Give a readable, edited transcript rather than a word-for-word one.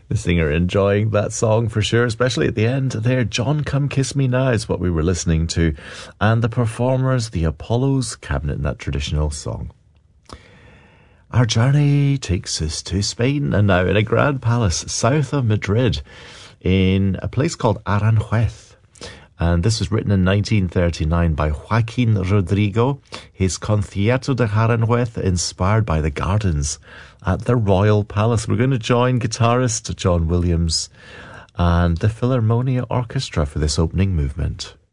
The singer enjoying that song for sure, especially at the end there. John Come Kiss Me Now is what we were listening to. And the performers, the Apollos Cabinet, in that traditional song. Our journey takes us to Spain, and now in a grand palace south of Madrid in a place called Aranjuez. And this was written in 1939 by Joaquin Rodrigo. His Concierto de Aranjuez, inspired by the gardens at the Royal Palace. We're going to join guitarist John Williams and the Philharmonia Orchestra for this opening movement.